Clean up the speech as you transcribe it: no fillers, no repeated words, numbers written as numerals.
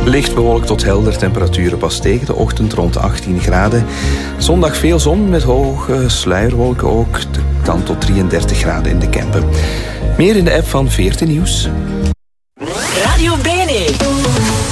Licht bewolkt tot helder, temperaturen pas tegen de ochtend rond 18 graden. Zondag veel zon met hoge sluierwolken ook. Dan tot 33 graden in de Kempen. Meer in de app van 14 Nieuws. Radio Bene.